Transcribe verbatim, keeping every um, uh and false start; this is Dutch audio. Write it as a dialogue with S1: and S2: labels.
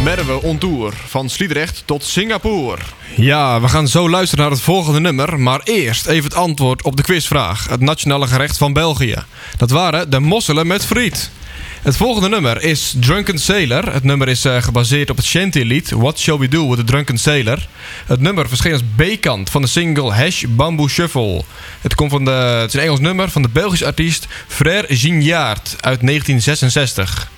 S1: Merwe on tour. Van Sliedrecht tot Singapore. Ja, we gaan zo luisteren naar het volgende nummer. Maar eerst even het antwoord op de quizvraag. Het nationale gerecht van België. Dat waren de mosselen met friet. Het volgende nummer is Drunken Sailor. Het nummer is uh, gebaseerd op het Shanty-lied What Shall We Do With A Drunken Sailor. Het nummer verscheen als B-kant van de single Hash Bamboo Shuffle. Het komt van de, het is een Engels nummer van de Belgische artiest Frère Gignard uit negentien zesenzestig.